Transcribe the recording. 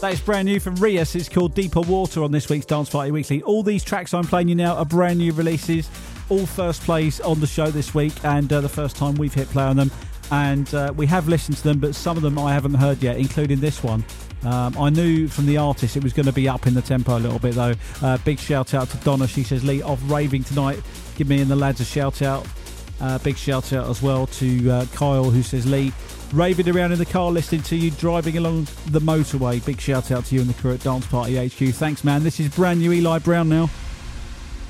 That is brand new from Rios. It's called Deeper Water on this week's Dance Party Weekly. All these tracks I'm playing you now are brand new releases, all first plays on the show this week, and the first time we've hit play on them. And we have listened to them, but some of them I haven't heard yet, including this one. I knew from the artist it was going to be up in the tempo a little bit, though. Big shout out to Donna. She says, Lee, off raving tonight. Give me and the lads a shout out. Big shout out as well to Kyle, who says, Lee, raving around in the car listening to you driving along the motorway. Big shout out to you and the crew at Dance Party HQ. Thanks, man. This is brand new Eli Brown now.